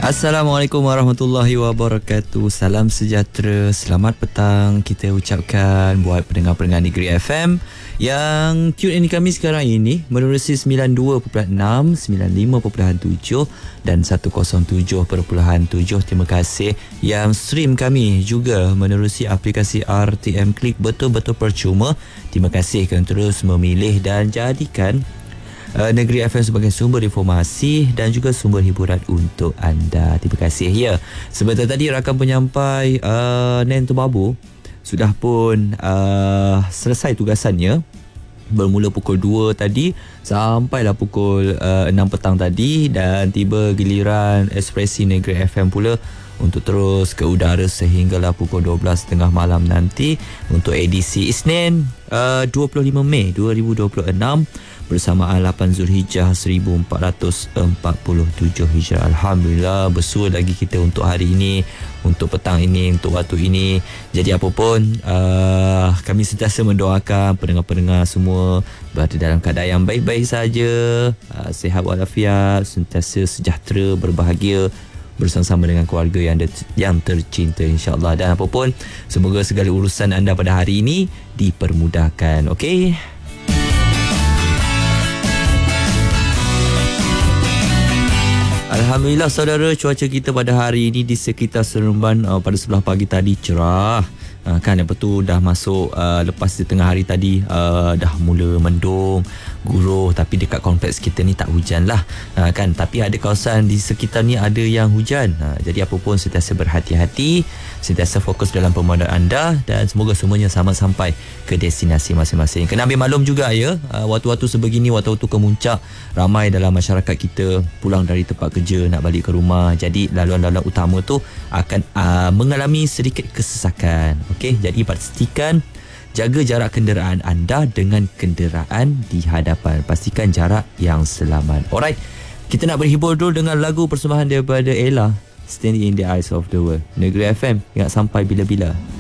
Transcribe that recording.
Assalamualaikum warahmatullahi wabarakatuh. Salam sejahtera, selamat petang kita ucapkan buat pendengar-pendengar Negeri FM yang tune in kami sekarang ini menerusi 92.6, 95.7 dan 107.7. Terima kasih yang stream kami juga menerusi aplikasi RTM Klik betul-betul percuma. Terima kasih kerana terus memilih dan jadikan Negeri FM sebagai sumber informasi dan juga sumber hiburan untuk anda. Terima kasih ya. Sebentar tadi rakan penyampai Nen Tubabu sudah pun selesai tugasannya. Bermula pukul 2 tadi sampailah pukul 6 petang tadi, dan tiba giliran Ekspresi Negeri FM pula untuk terus ke udara sehinggalah pukul 12.30 malam nanti untuk edisi Isnin 25 Mei 2026 bersamaan 8 Zulhijjah 1447 Hijrah. Alhamdulillah, bersuara lagi kita untuk hari ini, untuk petang ini, untuk waktu ini. Jadi apa pun, kami sentiasa mendoakan pendengar-pendengar semua berada dalam keadaan yang baik-baik saja, sihat walafiat, sentiasa sejahtera, berbahagia bersama-sama dengan keluarga yang tercinta, insya-Allah. Dan apa pun, semoga segala urusan anda pada hari ini dipermudahkan. Okey. Alhamdulillah saudara, cuaca kita pada hari ini di sekitar Seremban pada sebelah pagi tadi cerah. Kan lepas tu dah masuk lepas di tengah hari tadi dah mula mendung, guruh, tapi dekat kompleks kita ni tak hujan lah kan, tapi ada kawasan di sekitar ni ada yang hujan. Jadi apa pun sentiasa berhati-hati, sentiasa fokus dalam pemandangan anda, dan semoga semuanya selamat sampai ke destinasi masing-masing. Kena ambil maklum juga ya, waktu-waktu sebegini, waktu-waktu kemuncak, ramai dalam masyarakat kita pulang dari tempat kerja nak balik ke rumah, jadi laluan-laluan utama tu akan mengalami sedikit kesesakan. Okey, jadi pastikan jaga jarak kenderaan anda dengan kenderaan di hadapan. Pastikan jarak yang selamat. Alright, kita nak berhibur dulu dengan lagu persembahan daripada Ella, Standing in the Eyes of the World. Negeri FM, ingat sampai bila-bila.